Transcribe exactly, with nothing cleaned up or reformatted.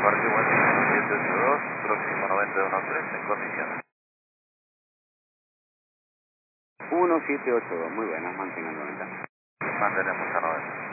Parque Guatemala siete ocho dos, próximo noventa uno tres, en condiciones. uno siete ocho dos, muy buenas, mantengan noventa. Mantenemos a noventa.